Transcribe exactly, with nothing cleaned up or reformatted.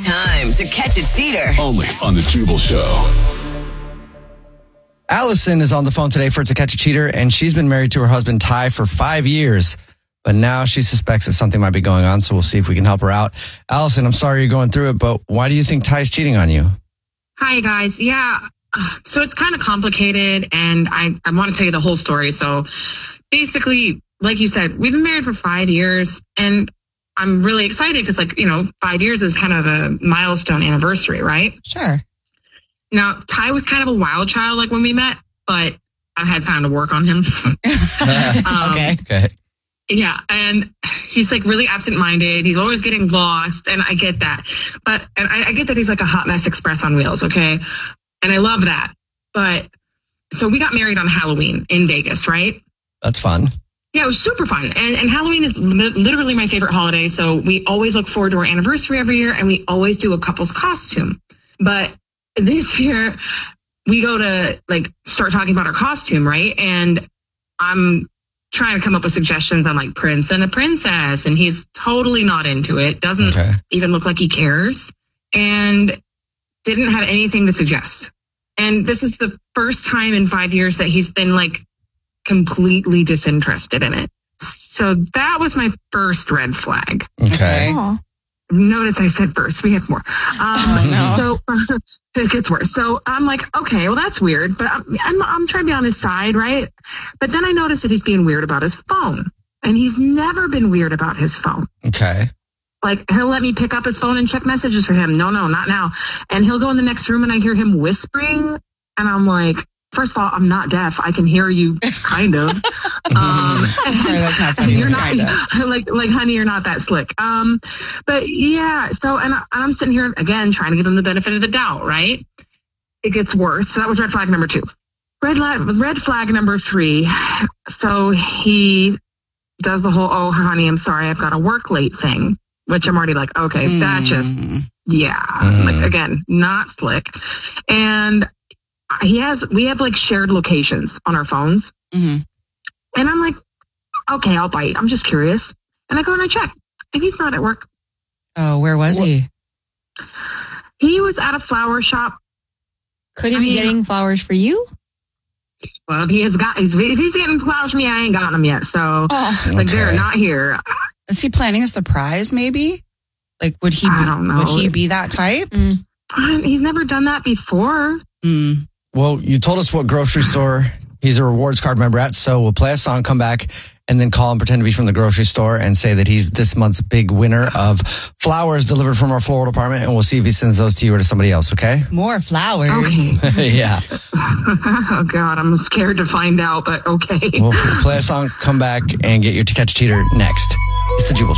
time to catch a cheater. Only on the Jubal Show. Allison is on the phone today for To Catch a Cheater, and she's been married to her husband, Ty, for five years. But now she suspects that something might be going on, so we'll see if we can help her out. Allison, I'm sorry you're going through it, but why do you think Ty's cheating on you? Hi, guys. Yeah, so it's kind of complicated, and I, I want to tell you the whole story. So basically, like you said, we've been married for five years, and I'm really excited because, like, you know, five years is kind of a milestone anniversary, right? Sure. Now, Ty was kind of a wild child, like, when we met, but I've had time to work on him. um, okay. Okay. Yeah, and he's like really absent-minded. He's always getting lost, and I get that. But and I, I get that he's like a hot mess express on wheels, okay? And I love that. But so we got married on Halloween in Vegas, right? That's fun. Yeah, it was super fun. And, and Halloween is li- literally my favorite holiday, so we always look forward to our anniversary every year, and we always do a couple's costume. But this year, we go to like start talking about our costume, right? And I'm trying to come up with suggestions on like prince and a princess, and he's totally not into it. Doesn't Okay. even look like he cares, and didn't have anything to suggest. And this is the first time in five years that he's been like completely disinterested in it. So that was my first red flag. Okay. Aw. Notice I said first. We have more. Um, Oh, So it gets worse. So I'm like, okay, well, that's weird. But I'm, I'm, I'm trying to be on his side, right? But then I noticed that he's being weird about his phone. And he's never been weird about his phone. Okay. Like, he'll let me pick up his phone and check messages for him. No, no, not now. And he'll go in the next room and I hear him whispering. And I'm like, first of all, I'm not deaf. I can hear you, kind of. Um, Sorry, that's not funny. You're not Kinda. like, like, honey, you're not that slick. Um, but yeah, so, and, I, and I'm sitting here again trying to give him the benefit of the doubt, right? It gets worse. So that was red flag number two. Red, la- red flag number three. So he does the whole, oh, honey, I'm sorry, I've got a work late thing, which I'm already like, okay, Mm. that just, yeah, Mhm. like, again, not slick. And he has, we have like shared locations on our phones. Mhm. And I'm like, okay, I'll bite. I'm just curious. And I go and I check. And he's not at work. Oh, where was he? He was at a flower shop. Could he I be mean- getting flowers for you? Well, he has got, if he's getting flowers from me, I ain't gotten them yet. So, Oh, like, they're Okay. not here. is he planning a surprise? Maybe. Like, would he? I Be, don't know. Would he be that type? Um, He's never done that before. Mm. Well, you told us what grocery store he's a rewards card member at, so we'll play a song, come back, and then call and pretend to be from the grocery store and say that he's this month's big winner of flowers delivered from our floral department, and we'll see if he sends those to you or to somebody else, okay? More flowers. Okay. Yeah. Oh, God, I'm scared to find out, but okay. We'll play a song, come back, and get your To Catch a Cheater next. It's the Jubal Show.